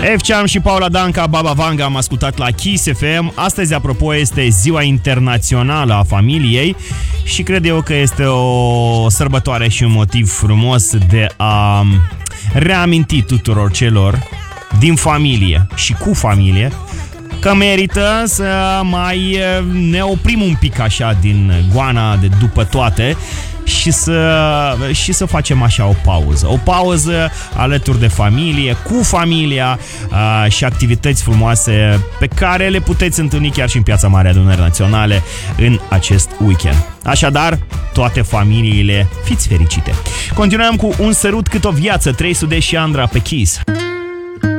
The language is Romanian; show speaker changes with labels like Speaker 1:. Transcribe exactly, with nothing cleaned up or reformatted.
Speaker 1: Efceam și Paula Danca, Baba Vanga am ascultat la Kiss F M. Astăzi, apropo, este Ziua Internațională a Familiei și cred eu că este o sărbătoare și un motiv frumos de a reaminti tuturor celor din familie și cu familie că merită să mai ne oprim un pic așa din goana de după toate și să, și să facem așa o pauză. O pauză alături de familie, cu familia a, și activități frumoase pe care le puteți întâlni chiar și în Piața Mare Adunării Naționale în acest weekend. Așadar, toate familiile, fiți fericite! Continuăm cu Un sărut cât o viață, trei sute și Andra pe Kiss.